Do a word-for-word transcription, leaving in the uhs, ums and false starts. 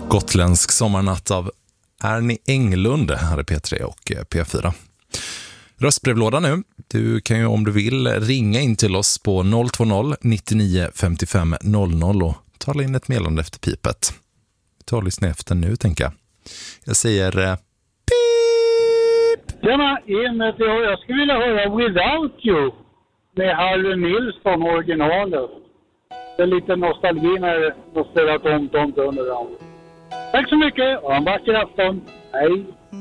Gotländsk sommarnatt av Ernie Englund här i P tre och P fyra. Röstbrevlåda nu. Du kan ju om du vill ringa in till oss på noll två noll nittionio femtiofem noll noll och tala in ett meddelande efter pipet. Vi tar och lyssna efter nu, tänker jag. Jag säger eh, pip! Tjena, Ian, jag skulle vilja höra Without You med Harry Nilsson, originalet. Det är lite nostalgi när de spelar Tom Tom under. Tack så mycket och en vacker afton. Hej!